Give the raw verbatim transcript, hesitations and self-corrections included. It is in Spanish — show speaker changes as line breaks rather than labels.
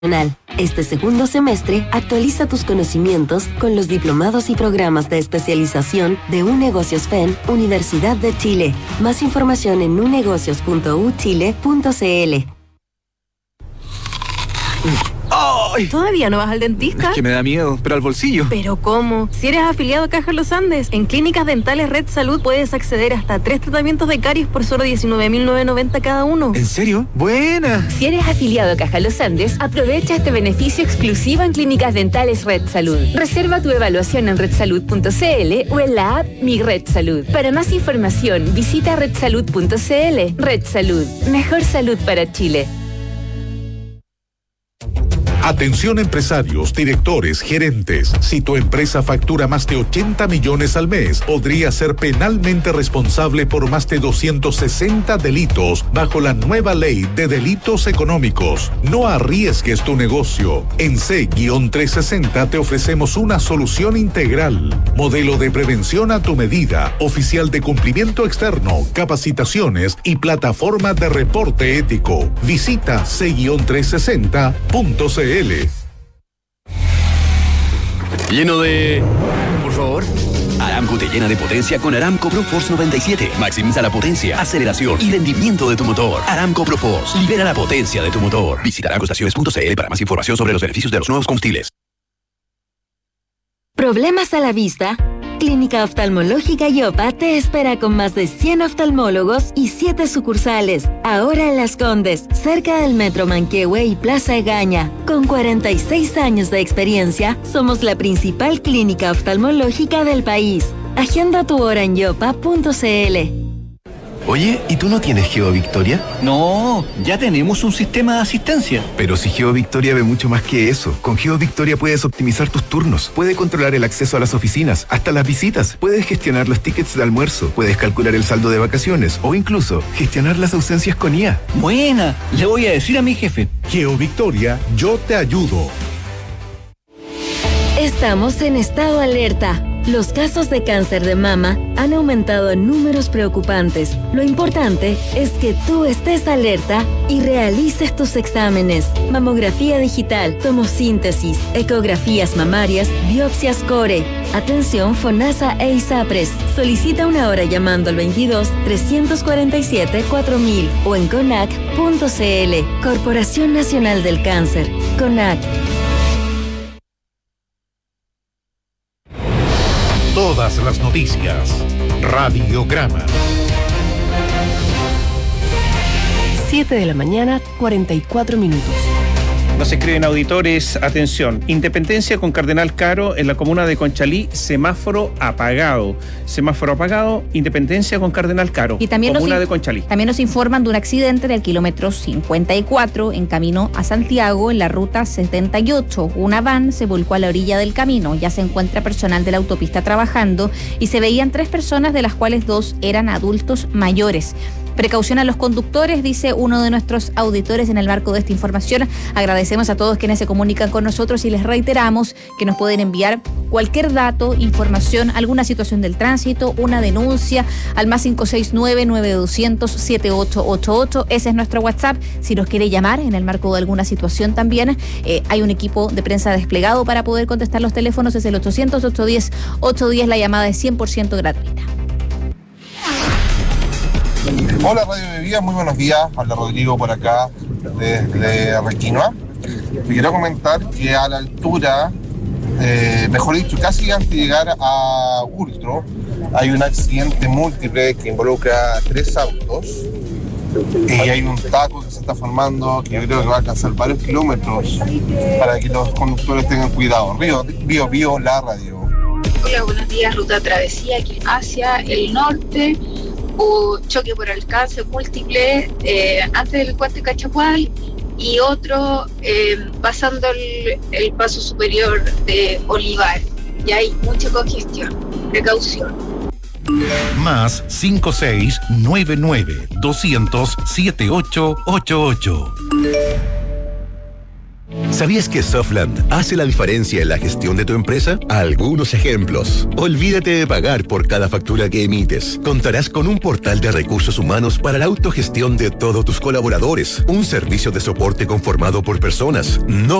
Este segundo semestre, actualiza tus conocimientos con los diplomados y programas de especialización de UNegocios F E N, Universidad de Chile. Más información en unegocios punto u chile punto c l.
¡Ay!
¿Todavía no vas al dentista?
Es que me da miedo, pero al bolsillo.
¿Pero cómo? Si eres afiliado a Caja Los Andes, en Clínicas Dentales Red Salud puedes acceder hasta tres tratamientos de caries por solo diecinueve mil novecientos noventa cada uno.
¿En serio? ¡Buena!
Si eres afiliado a Caja Los Andes, aprovecha este beneficio exclusivo en Clínicas Dentales Red Salud. Reserva tu evaluación en red salud punto c l o en la app Mi Red Salud. Para más información, visita red salud punto c l. Red Salud. Mejor salud para Chile.
Atención empresarios, directores, gerentes. Si tu empresa factura más de ochenta millones al mes, podría ser penalmente responsable por más de doscientos sesenta delitos bajo la nueva ley de delitos económicos. No arriesgues tu negocio. En C trescientos sesenta te ofrecemos una solución integral. Modelo de prevención a tu medida, oficial de cumplimiento externo, capacitaciones y plataforma de reporte ético. Visita C trescientos sesenta punto c l.
Lleno de... Por favor. Aramco te llena de potencia con Aramco ProForce noventa y siete. Maximiza la potencia, aceleración y rendimiento de tu motor. Aramco ProForce. Libera la potencia de tu motor. Visita aramco estaciones punto c l para más información sobre los beneficios de los nuevos combustibles.
¿Problemas a la vista? Clínica Oftalmológica Yopa te espera con más de cien oftalmólogos y siete sucursales. Ahora en Las Condes, cerca del Metro Manquehue y Plaza Egaña. Con cuarenta y seis años de experiencia, somos la principal clínica oftalmológica del país. Agenda tu hora en yopa punto c l.
Oye, ¿y tú no tienes GeoVictoria?
No, ya tenemos un sistema de asistencia.
Pero si GeoVictoria ve mucho más que eso. Con GeoVictoria puedes optimizar tus turnos, puedes controlar el acceso a las oficinas, hasta las visitas, puedes gestionar los tickets de almuerzo, puedes calcular el saldo de vacaciones o incluso gestionar las ausencias con I A.
Buena, le voy a decir a mi jefe.
GeoVictoria, yo te ayudo.
Estamos en estado alerta. Los casos de cáncer de mama han aumentado en números preocupantes. Lo importante es que tú estés alerta y realices tus exámenes. Mamografía digital, tomosíntesis, ecografías mamarias, biopsias core. Atención FONASA e ISAPRES. Solicita una hora llamando al veintidós, trescientos cuarenta y siete, cuatro mil o en conac punto c l. Corporación Nacional del Cáncer. CONAC.
Todas las noticias. Radiograma.
siete de la mañana, cuarenta y cuatro minutos.
Nos escriben auditores, atención, Independencia con Cardenal Caro en la comuna de Conchalí, semáforo apagado. Semáforo apagado, Independencia con Cardenal Caro,
y también
comuna
nos,
de Conchalí.
También nos informan de un accidente del kilómetro cincuenta y cuatro en camino a Santiago en la ruta setenta y ocho. Una van se volcó a la orilla del camino. Ya se encuentra personal de la autopista trabajando y se veían tres personas, de las cuales dos eran adultos mayores. Precaución a los conductores, dice uno de nuestros auditores en el marco de esta información. Agradecemos a todos quienes se comunican con nosotros y les reiteramos que nos pueden enviar cualquier dato, información, alguna situación del tránsito, una denuncia al más cinco seis nueve, nueve dos cero cero, siete ocho ocho ocho. Ese es nuestro WhatsApp. Si nos quiere llamar en el marco de alguna situación también, eh, hay un equipo de prensa desplegado para poder contestar los teléfonos. Es el ochocientos, ochocientos diez, ochocientos diez. La llamada es cien por ciento gratuita.
Hola Radio de Vida, muy buenos días. Habla Rodrigo por acá desde Requinoa. Te quiero comentar que a la altura, eh, mejor dicho, casi antes de llegar a Ultro, hay un accidente múltiple que involucra a tres autos y hay un taco que se está formando que yo creo que va a alcanzar varios kilómetros para que los conductores tengan cuidado. Río, Río, Río, la radio.
Hola, buenos días. Ruta Travesía aquí hacia el norte. Hubo choque por alcance múltiple eh, antes del puente Cachapual y otro eh, pasando el, el paso superior de Olivar. Y hay mucha congestión. Precaución.
Más cinco seis nueve nueve, dos cero cero, siete ocho ocho ocho.
¿Sabías que Softland hace la diferencia en la gestión de tu empresa? Algunos ejemplos. Olvídate de pagar por cada factura que emites. Contarás con un portal de recursos humanos para la autogestión de todos tus colaboradores. Un servicio de soporte conformado por personas, no